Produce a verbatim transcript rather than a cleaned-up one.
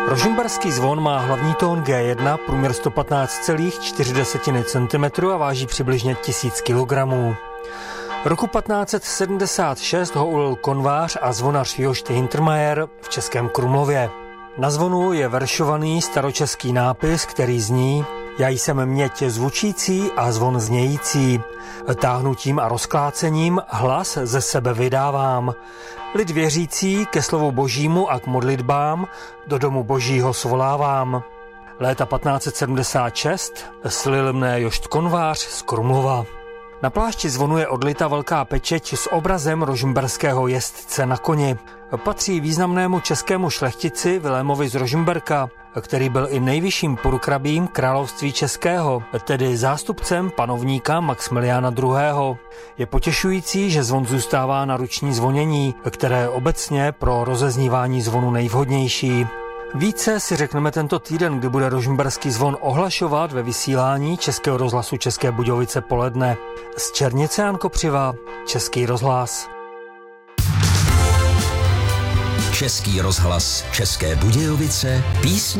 Rožmberský zvon má hlavní tón G jedna, průměr sto patnáct celá čtyři centimetru a váží přibližně tisíc kilogramů. Roku patnáct set sedmdesát šest ho ulil konvář a zvonař Jošt Hintermayer v Českém Krumlově. Na zvonu je veršovaný staročeský nápis, který zní: Já jsem měď zvučící a zvon znějící. Táhnutím a rozklácením hlas ze sebe vydávám. Lid věřící ke slovu božímu a k modlitbám do domu božího svolávám. Léta patnáct set sedmdesát šest slil mne Jošt Konvář z Krumlova. Na plášti zvonu je odlita velká pečeť s obrazem rožmberského jezdce na koni. Patří významnému českému šlechtici Vilémovi z Rožmberka, který byl i nejvyšším purkrabím království českého, tedy zástupcem panovníka Maxmiliána druhého. Je potěšující, že zvon zůstává na ruční zvonění, které je obecně pro rozeznívání zvonu nejvhodnější. Více si řekneme tento týden, kdy bude rožmberský zvon ohlašovat ve vysílání Českého rozhlasu České Budějovice poledne. Z Černice Jan Kopřiva, Český rozhlas. Český rozhlas České Budějovice, písně